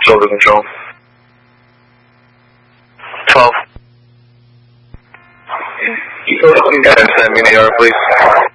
Shoulder control. 12. Can you send me an AR, please?